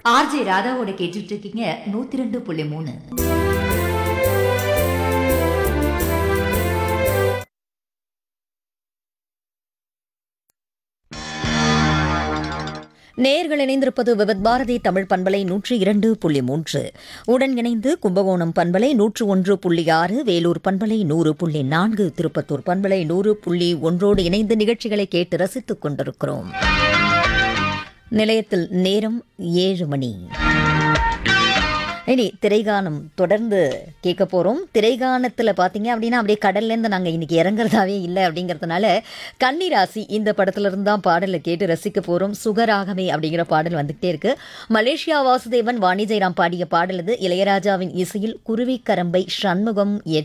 RJ ராதாவோட கேட்டுட்டு இருக்கீங்க 102.3. நேயர்கள் இணைந்திருப்பது விவித் பாரதி தமிழ் பண்பலை 102.3 உடன் இணைந்து கும்பகோணம் பண்பலை 101.6, வேலூர் பண்பலை 100.4, திருப்பத்தூர் பண்பலை 100.1 இணைந்து நிகழ்ச்சிகளை கேட்டு ரசித்துக் கொண்டிருக்கிறோம். நிலையத்தில் நேரம் 7 மணி. இனி திரைகானம் தொடர்ந்து கேட்க போகிறோம். திரைகானத்தில் பார்த்தீங்க அப்படின்னா அப்படியே கடல்லேருந்து நாங்கள் இன்றைக்கி இறங்குறதாவே இல்லை அப்படிங்கிறதுனால கன்னிராசி இந்த படத்துலேருந்து தான் பாடலை கேட்டு ரசிக்க போகிறோம். சுகராகமே அப்படிங்கிற பாடல் வந்துகிட்டே இருக்குது. மலேசியா வாசுதேவன், வாணி ஜெயராம் பாடிய பாடல் இது. இளையராஜாவின் இசையில் குருவிக்கரம்பை சண்முகம்